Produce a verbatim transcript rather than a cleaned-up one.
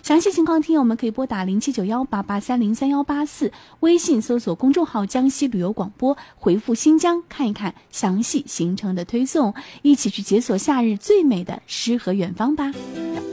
详细情况听友们可以拨打零七九幺八八三零三幺八四，微信搜索公众号江西旅游广播，回复新疆看一看详细行程的推送，一起去解锁夏日最美的诗和远方吧。